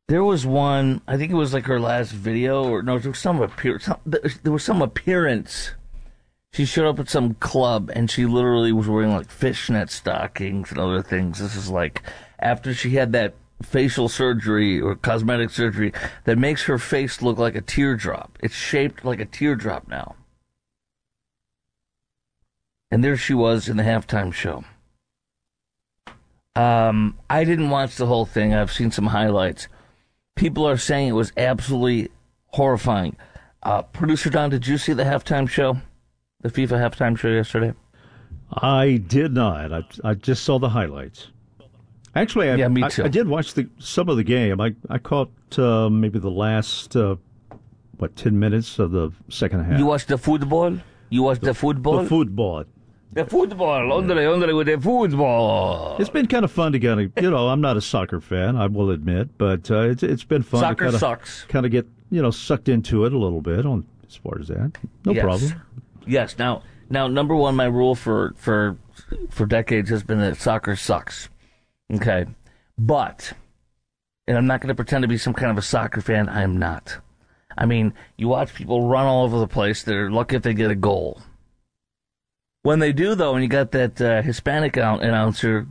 There was one, I think it was like her last video, or no, there was some appearance. She showed up at some club and she literally was wearing like fishnet stockings and other things. This is like after she had that facial surgery or cosmetic surgery that makes her face look like a teardrop. It's shaped like a teardrop now. And there she was in the halftime show. I didn't watch the whole thing. I've seen some highlights. People are saying it was absolutely horrifying. Producer Don, did you see the halftime show? The FIFA halftime show yesterday? I did not. I just saw the highlights. Actually, yeah, me too. I did watch some of the game. I caught maybe the last 10 minutes of the second half. You watched the football? You watched the football? The football. The football. Andre with the football. It's been kind of fun to kind of, I'm not a soccer fan, I will admit, but it's been fun soccer to sucks. Kind of get, sucked into it a little bit as far as that. No problem. Yes. Now, number one, my rule for decades has been that soccer sucks. Okay. But, and I'm not going to pretend to be some kind of a soccer fan. I am not. I mean, you watch people run all over the place. They're lucky if they get a goal. When they do, though, and you got that Hispanic announcer,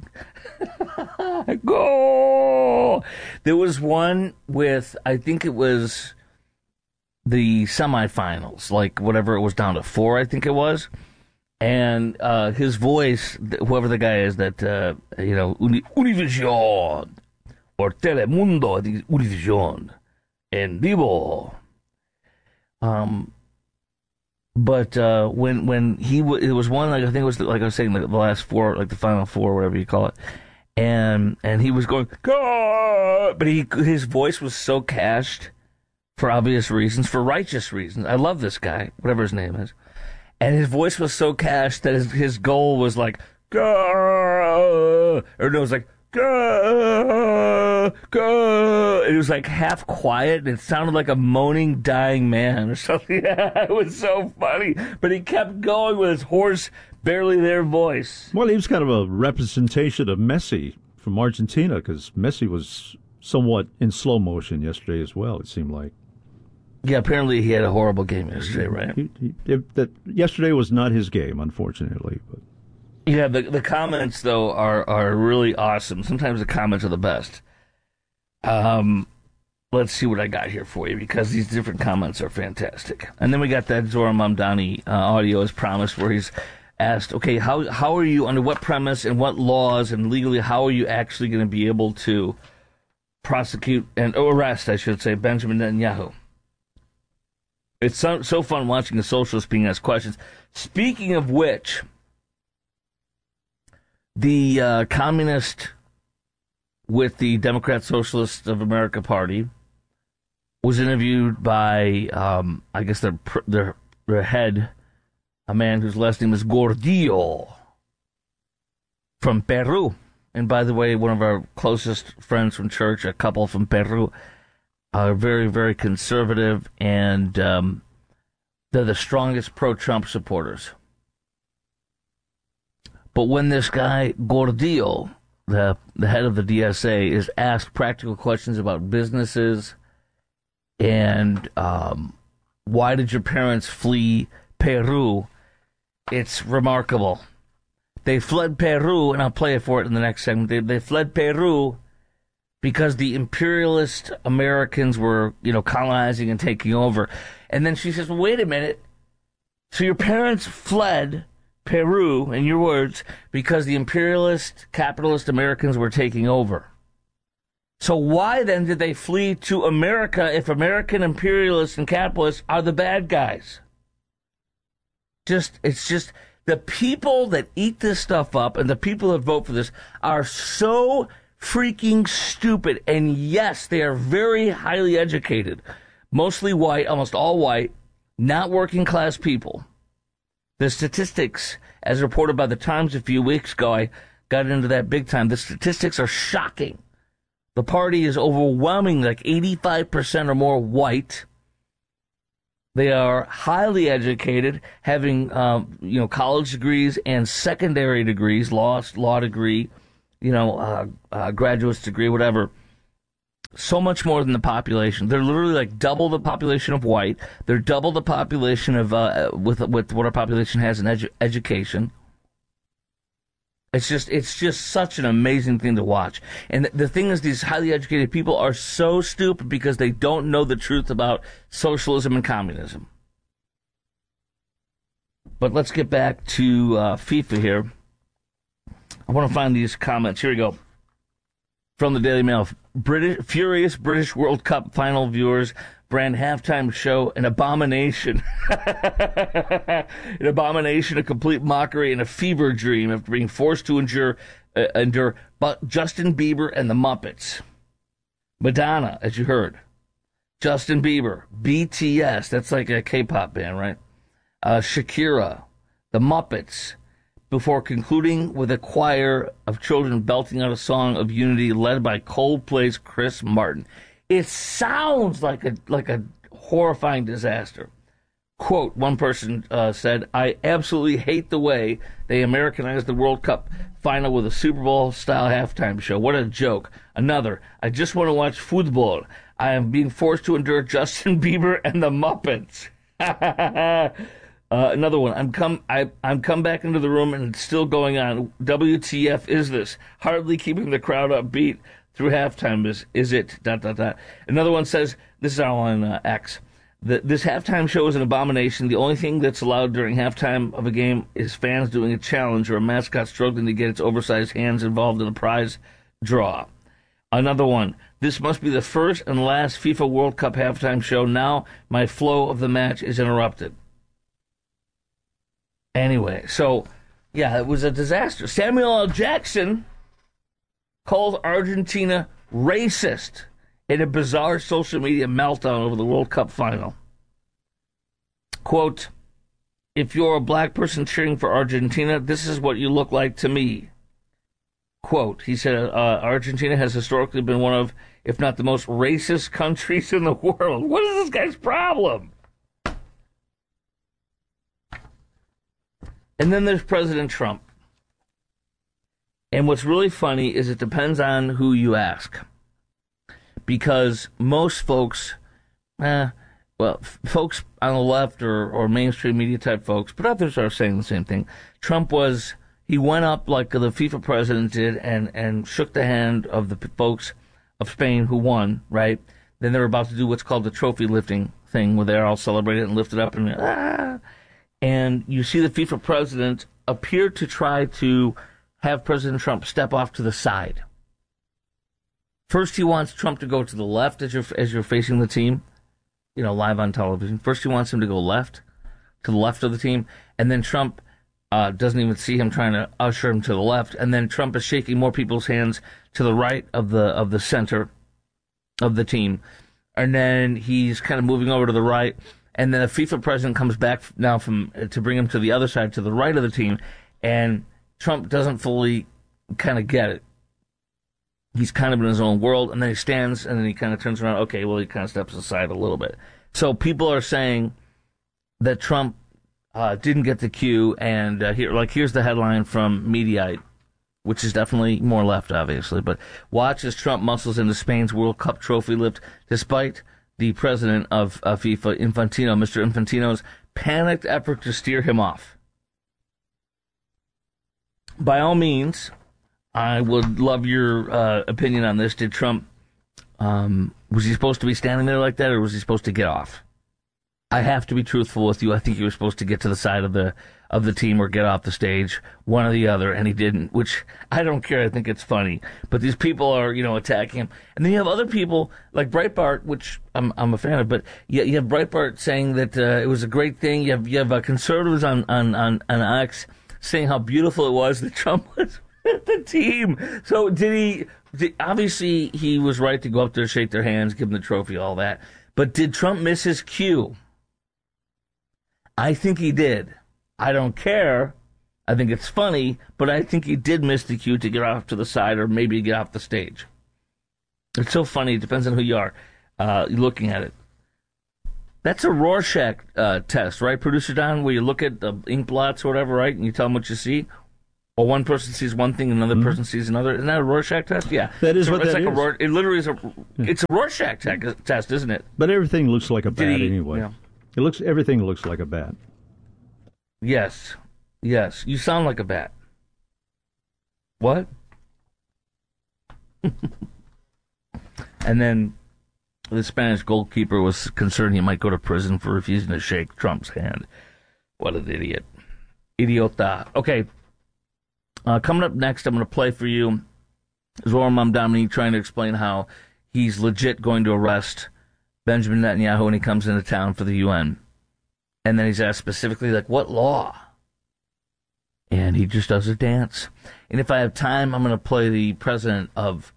goal! There was one with, I think it was the semifinals, like whatever it was down to 4, I think it was. And his voice, whoever the guy is that, Univision or Telemundo, I think it's Univision, en vivo. But when it was one, like I think it was like I was saying, like the last 4, like the final 4, whatever you call it, and he was going, God! But his voice was so cached for obvious reasons, for righteous reasons. I love this guy, whatever his name is, and his voice was so cached that his goal was like, God! Or no, it was like, go, go. It was like half quiet, and it sounded like a moaning, dying man or something. It was so funny, but he kept going with his hoarse, barely there voice. Well, he was kind of a representation of Messi from Argentina, because Messi was somewhat in slow motion yesterday as well, it seemed like. Yeah, apparently he had a horrible game yesterday, right? Yesterday was not his game, unfortunately, but. Yeah, the comments, though, are really awesome. Sometimes the comments are the best. Let's see what I got here for you, because these different comments are fantastic. And then we got that Zohran Mamdani audio as promised, where he's asked, okay, how are you, under what premise and what laws and legally, how are you actually going to be able to prosecute and arrest, I should say, Benjamin Netanyahu? It's so fun watching a socialist being asked questions. Speaking of which, the communist with the Democrat Socialists of America Party was interviewed by, I guess their head, a man whose last name is Gordillo, from Peru. And by the way, one of our closest friends from church, a couple from Peru, are very, very conservative, and they're the strongest pro-Trump supporters. But when this guy, Gordillo, the head of the DSA, is asked practical questions about businesses and why did your parents flee Peru, it's remarkable. They fled Peru, and I'll play it for it in the next segment. They fled Peru because the imperialist Americans were, colonizing and taking over. And then she says, well, wait a minute. So your parents fled Peru, in your words, because the imperialist, capitalist Americans were taking over. So why then did they flee to America if American imperialists and capitalists are the bad guys? It's just the people that eat this stuff up and the people that vote for this are so freaking stupid. And yes, they are very highly educated, mostly white, almost all white, not working class people. The statistics, as reported by the Times a few weeks ago, I got into that big time. The statistics are shocking. The party is overwhelming, like 85% or more white. They are highly educated, having college degrees and secondary degrees, law degree, graduate's degree, whatever. so much more than the population. They're literally like double the population of white. They're double the population of with what our population has in education. It's just such an amazing thing to watch. And the thing is, these highly educated people are so stupid because they don't know the truth about socialism and communism. But let's get back to FIFA here. I want to find these comments. Here we go. From the Daily Mail. Furious British World Cup final viewers brand halftime show an abomination. An abomination, a complete mockery, and a fever dream after being forced to endure but Justin Bieber and the Muppets. Madonna, as you heard. Justin Bieber. BTS, that's like a K-pop band, right? Shakira. The Muppets. Before concluding with a choir of children belting out a song of unity led by Coldplay's Chris Martin. It sounds like a horrifying disaster. Quote, one person said, I absolutely hate the way they Americanized the World Cup final with a Super Bowl-style halftime show. What a joke. Another, I just want to watch football. I am being forced to endure Justin Bieber and the Muppets. Another one. I'm come back into the room and it's still going on. WTF is this? Hardly keeping the crowd upbeat through halftime is it? ... Another one says, this is all on X. This halftime show is an abomination. The only thing that's allowed during halftime of a game is fans doing a challenge or a mascot struggling to get its oversized hands involved in a prize draw. Another one. This must be the first and last FIFA World Cup halftime show. Now my flow of the match is interrupted. Anyway, so, yeah, it was a disaster. Samuel L. Jackson calls Argentina racist in a bizarre social media meltdown over the World Cup final. Quote, if you're a black person cheering for Argentina, this is what you look like to me. Quote, he said, Argentina has historically been one of, if not the most racist countries in the world. What is this guy's problem? And then there's President Trump. And what's really funny is it depends on who you ask. Because most folks, folks on the left or mainstream media type folks, but others are saying the same thing. Trump he went up like the FIFA president did and shook the hand of the folks of Spain who won, right? Then they were about to do what's called the trophy lifting thing where they're all celebrated and lifted up and you see the FIFA president appear to try to have President Trump step off to the side. First, he wants Trump to go to the left as you're facing the team, live on television. First, he wants him to go to the left of the team, and then Trump doesn't even see him trying to usher him to the left, and then Trump is shaking more people's hands to the right of the center of the team, and then he's kind of moving over to the right. And then the FIFA president comes back now to bring him to the other side, to the right of the team, and Trump doesn't fully kind of get it. He's kind of in his own world, and then he stands, and then he kind of turns around. Okay, well, he kind of steps aside a little bit. So people are saying that Trump didn't get the cue, and here's the headline from Mediaite, which is definitely more left, obviously. But watch as Trump muscles into Spain's World Cup trophy lift, despite the president of FIFA, Infantino, Mr. Infantino's panicked effort to steer him off. By all means, I would love your opinion on this. Did Trump, was he supposed to be standing there like that, or was he supposed to get off? I have to be truthful with you. I think he was supposed to get to the side of the team or get off the stage, one or the other, and he didn't, which I don't care. I think it's funny. But these people are, attacking him. And then you have other people like Breitbart, which I'm a fan of, but you have Breitbart saying that it was a great thing. You have conservatives on X saying how beautiful it was that Trump was with the team. So obviously he was right to go up there, shake their hands, give them the trophy, all that. But did Trump miss his cue? I think he did. I don't care. I think it's funny, but I think he did miss the cue to get off to the side or maybe get off the stage. It's so funny. It depends on who you are looking at it. That's a Rorschach test, right, Producer Don, where you look at the ink blots or whatever, right, and you tell them what you see? Or one person sees one thing, and another person sees another. Isn't that a Rorschach test? Yeah. That is so what it's that like is. It literally is it's a Rorschach test, isn't it? But everything looks like a bat anyway. Yeah. Everything looks like a bat. Yes. Yes. You sound like a bat. What? And then the Spanish goalkeeper was concerned he might go to prison for refusing to shake Trump's hand. What an idiot. Idiota. Okay. Coming up next, I'm going to play for you Zohar Mamdani trying to explain how he's legit going to arrest Benjamin Netanyahu when he comes into town for the UN. And then he's asked specifically, like, what law? And he just does a dance. And if I have time, I'm going to play the president of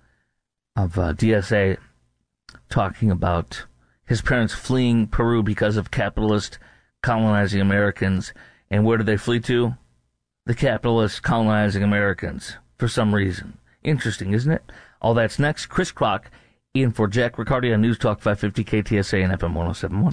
DSA talking about his parents fleeing Peru because of capitalist colonizing Americans. And where did they flee to? The capitalists colonizing Americans for some reason. Interesting, isn't it? All that's next. Chris Kroc in for Jack Riccardi on News Talk 550 KTSA and FM 1071.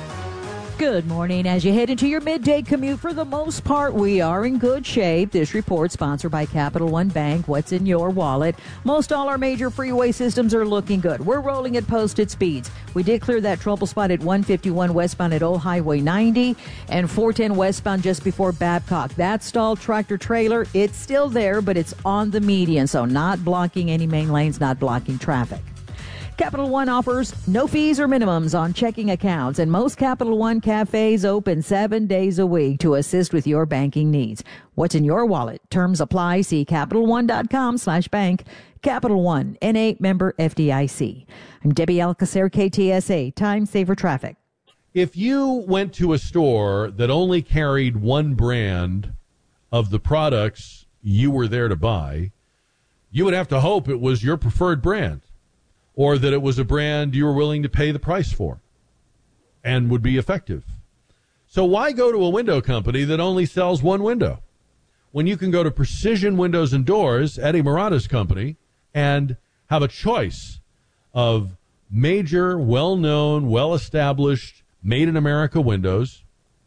Good morning. As you head into your midday commute, for the most part, we are in good shape. This report sponsored by Capital One Bank. What's in your wallet? Most all our major freeway systems are looking good. We're rolling at posted speeds. We did clear that trouble spot at 151 westbound at Old Highway 90 and 410 westbound just before Babcock. That stalled tractor trailer, it's still there, but it's on the median, so not blocking any main lanes, not blocking traffic. Capital One offers no fees or minimums on checking accounts, and most Capital One cafes open 7 days a week to assist with your banking needs. What's in your wallet? Terms apply. See CapitalOne.com/bank. Capital One, N.A. member FDIC. I'm Debbie Alcacer, KTSA. Time Saver Traffic. If you went to a store that only carried one brand of the products you were there to buy, you would have to hope it was your preferred brand, or that it was a brand you were willing to pay the price for and would be effective. So why go to a window company that only sells one window when you can go to Precision Windows and Doors, Eddie Murata's company, and have a choice of major, well-known, well-established, made-in-America windows.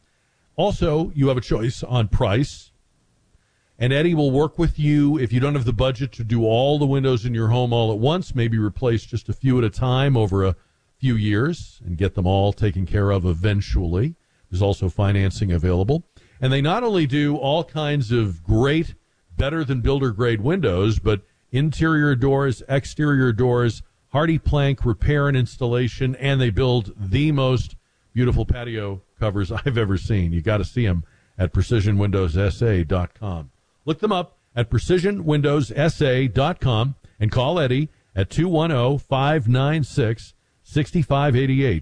Also, you have a choice on price. And Eddie will work with you if you don't have the budget to do all the windows in your home all at once, maybe replace just a few at a time over a few years and get them all taken care of eventually. There's also financing available. And they not only do all kinds of great, better than builder grade windows, but interior doors, exterior doors, hardy plank repair and installation, and they build the most beautiful patio covers I've ever seen. You got to see them at PrecisionWindowsSA.com. Look them up at PrecisionWindowsSA.com and call Eddie at 210-596-6588.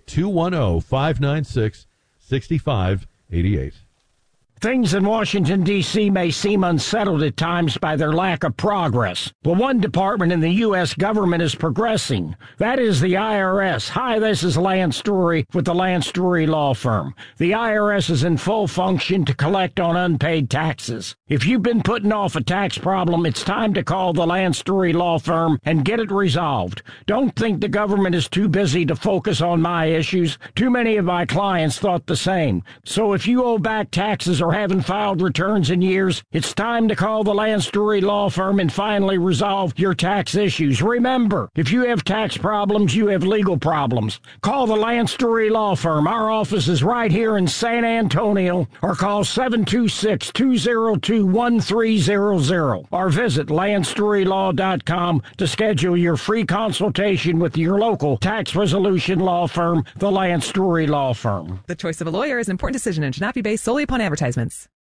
210-596-6588. Things in Washington, D.C. may seem unsettled at times by their lack of progress. But one department in the U.S. government is progressing. That is the IRS. Hi, this is Lance Story with the Lance Story Law Firm. The IRS is in full function to collect on unpaid taxes. If you've been putting off a tax problem, it's time to call the Lance Story Law Firm and get it resolved. Don't think the government is too busy to focus on my issues. Too many of my clients thought the same. So if you owe back taxes or haven't filed returns in years, it's time to call the Lance Story Law Firm and finally resolve your tax issues. Remember, if you have tax problems, you have legal problems. Call the Lance Story Law Firm. Our office is right here in San Antonio, or call 726-202-1300 or visit LanceStoryLaw.com to schedule your free consultation with your local tax resolution law firm, the Lance Story Law Firm. The choice of a lawyer is an important decision and should not be based solely upon advertisements.